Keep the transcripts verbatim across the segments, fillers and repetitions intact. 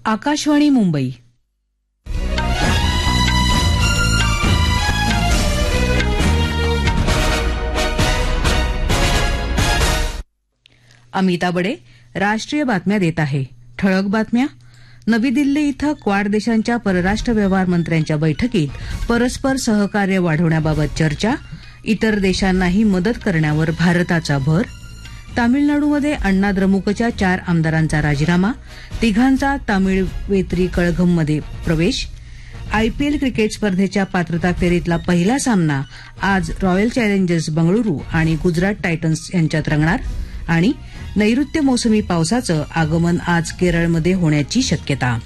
आकाशवाणी मुंबई. अमिता बडे राष्ट्रीय बातम्या देत आहे. ठळक बातम्या. नवी दिल्ली इथं क्वाड देशांच्या परराष्ट्र व्यवहार मंत्र्यांच्या बैठकीत परस्पर सहकार्य वाढवण्याबाबत चर्चा. इतर देशांनाही मदत करण्यावर भारताचा भर. तामिळनाडूमध्ये अण्णा द्रमुकच्या चार आमदारांचा राजीनामा. तिघांचा तामिळ वेत्री कळघममध्ये प्रवेश. आयपीएल क्रिकेट स्पर्धेच्या पात्रता फेरीतला पहिला सामना आज रॉयल चॅलेंजर्स बंगळुरू आणि गुजरात टायटन्स यांच्यात रंगणार. आणि नैऋत्य मोसमी पावसाचं आगमन आज केरळमध्ये होण्याची शक्यता.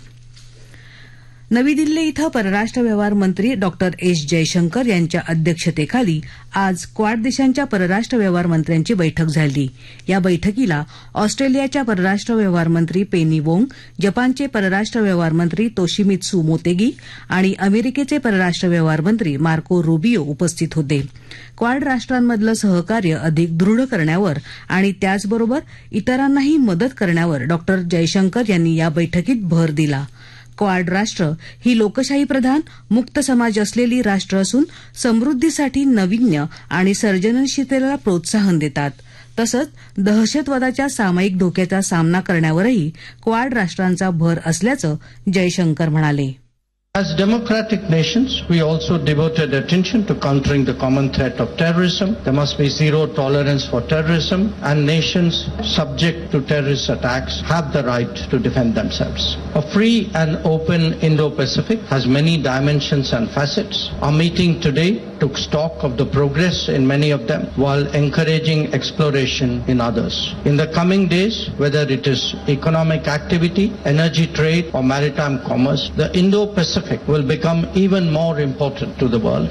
नवी दिल्ली इथं परराष्ट्र व्यवहार मंत्री डॉक्टर एस जयशंकर यांच्या अध्यक्षतेखाली आज क्वाड देशांच्या परराष्ट्र व्यवहार मंत्र्यांची बैठक झाली. या बैठकीला ऑस्ट्रेलियाच्या परराष्ट्र व्यवहार मंत्री पेनी वोंग, जपानचे परराष्ट्र व्यवहार मंत्री तोशिमित्सू मोतेगी आणि अमेरिकेचे परराष्ट्र व्यवहार मंत्री मार्को रुबियो उपस्थित होते. क्वाड राष्ट्रांमधलं सहकार्य अधिक दृढ करण्यावर आणि त्याचबरोबर इतरांनाही मदत करण्यावर डॉक्टर जयशंकर यांनी या बैठकीत भर दिला. क्वाड राष्ट्र ही लोकशाही प्रधान मुक्त समाज असलेली राष्ट्र असून समृद्धीसाठी नाविन्य आणि सर्जनशीलतेला प्रोत्साहन देतात. तसंच दहशतवादाच्या सामायिक धोक्याचा सामना करण्यावरही क्वाड राष्ट्रांचा भर असल्याचं जयशंकर म्हणाले. As democratic nations, we also devoted attention to countering the common threat of terrorism. There must be zero tolerance for terrorism, and nations subject to terrorist attacks have the right to defend themselves. A free and open Indo-Pacific has many dimensions and facets. Our meeting today took stock of the progress in many of them while encouraging exploration in others. In the coming days, whether it is economic activity, energy trade, or maritime commerce, the Indo-Pacific will become even more important to the world.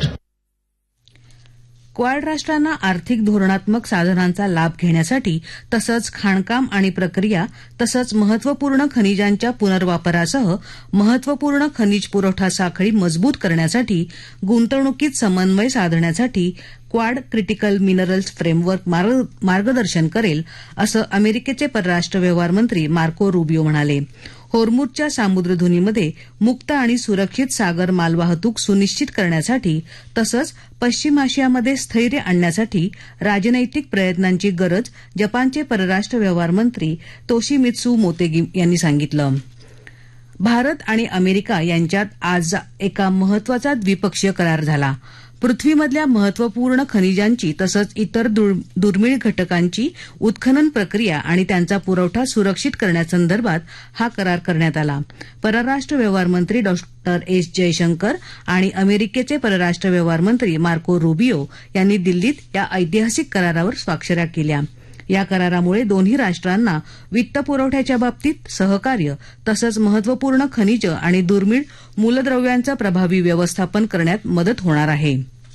Quad राष्ट्रांना आर्थिक धोरणात्मक साधनांचा लाभ घेण्यासाठी तसंच खाणकाम आणि प्रक्रिया तसंच महत्वपूर्ण खनिजांच्या पुनर्वापरासह महत्वपूर्ण खनिज पुरवठा साखळी मजबूत करण्यासाठी गुंतवणुकीत समन्वय साधण्यासाठी क्वाड क्रिटिकल मिनरल्स फ्रेमवर्क मार्गदर्शन करेल असं अमेरिकेचे परराष्ट्र व्यवहार मंत्री मार्को रुबियो म्हणाले. होर्मुझच्या सामुद्रधुनीमध्ये मुक्त आणि सुरक्षित सागर मालवाहतूक सुनिश्चित करण्यासाठी तसंच पश्चिम आशियामध्ये स्थैर्य आणण्यासाठी राजनैतिक प्रयत्नांची गरज जपानचे परराष्ट्र व्यवहार मंत्री तोशिमित्सू मोतेगी यांनी सांगितलं. भारत आणि अमेरिका यांच्यात आज एका महत्वाचा द्विपक्षीय करार झाला. पृथ्वीमधल्या महत्वपूर्ण खनिजांची तसंच इतर दुर्मिळ घटकांची उत्खनन प्रक्रिया आणि त्यांचा पुरवठा सुरक्षित करण्यासंदर्भात हा करार करण्यात आला. परराष्ट्र व्यवहार मंत्री डॉक्टर एस जयशंकर आणि अमेरिकेचे परराष्ट्र व्यवहार मंत्री मार्को रुबियो यांनी दिल्लीत या ऐतिहासिक करारावर स्वाक्षऱ्या केल्या. या करारामुळे दोन्ही राष्ट्रांना वित्त पुरवठ्याच्या बाबतीत सहकार्य तसंच महत्वपूर्ण खनिज आणि दुर्मिळ मूलद्रव्यांचं प्रभावी व्यवस्थापन करण्यात मदत होणार आहे.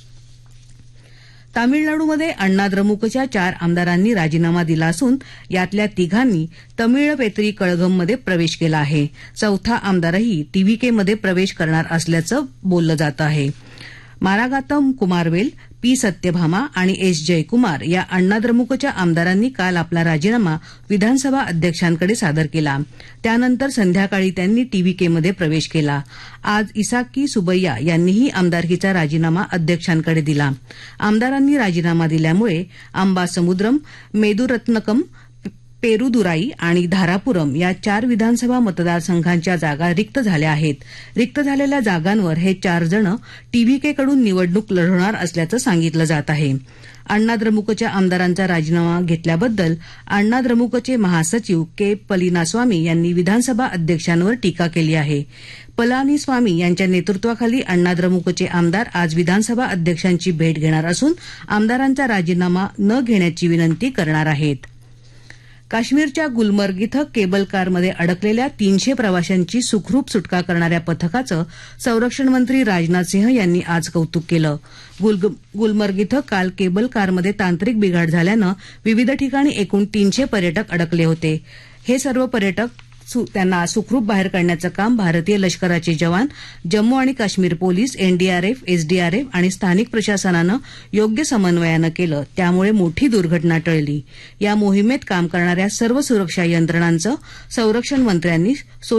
तामिळनाडूमध्ये अण्णा द्रमुकच्या चार आमदारांनी राजीनामा दिला असून यातल्या तिघांनी तमिळ वेत्री कळघममध्ये प्रवेश केला आहे. चौथा आमदारही टीव्हीकेमध्ये प्रवेश करणार असल्याचं बोललं जात आहे. मारागातम कुमारवेल, पी सत्यभामा आणि एस जयकुमार या अण्णा द्रमुकच्या आमदारांनी काल आपला राजीनामा विधानसभा अध्यक्षांकडे सादर केला. त्यानंतर संध्याकाळी त्यांनी टीव्हीकेमध्ये प्रवेश केला. आज इसाकी सुबैया यांनीही आमदारकीचा राजीनामा अध्यक्षांकडे दिला. आमदारांनी राजीनामा दिल्यामुळे अंबासमुद्रम, मेदुरत्नकम, पेरुदुराई आणि धारापुरम या चार विधानसभा मतदारसंघांच्या जागा रिक्त झाल्या आहेत. रिक्त झालेल्या जागांवर हे चार जण टीव्हीकेकडून निवडणूक लढवणार असल्याचं सांगितलं जात आहे. अण्णा द्रमुकच्या आमदारांचा राजीनामा घेतल्याबद्दल अण्णा द्रमुकचे महासचिव के पलिनास्वामी यांनी विधानसभा अध्यक्षांवर टीका केली आहे. पलानीस्वामी यांच्या नेतृत्वाखाली अण्णा द्रमुकचे आमदार आज विधानसभा अध्यक्षांची भेट घेणार असून आमदारांचा राजीनामा न घेण्याची विनंती करणार आहेत. काश्मीरच्या गुलमर्ग इथं केबल कारमध्ये अडकलेल्या तीनशे प्रवाशांची सुखरूप सुटका करणाऱ्या पथकाचं संरक्षण मंत्री राजनाथ सिंह यांनी आज कौतुक केलं. गुलमर्ग इथं काल केबल कारमध्ये तांत्रिक बिघाड झाल्यानं विविध ठिकाणी एकूण तीनशे पर्यटक अडकले होते. हे सर्व पर्यटक त्यांना सुखरूप बाहेर काढण्याचं काम भारतीय लष्कराचे जवान, जम्मू आणि काश्मीर पोलीस, एनडीआरएफ, एसडीआरएफ आणि स्थानिक प्रशासनानं योग्य समन्वयानं केलं. त्यामुळे मोठी दुर्घटना टळली. या मोहिमेत काम करणाऱ्या सर्व सुरक्षा यंत्रणांचं संरक्षण मंत्र्यांनी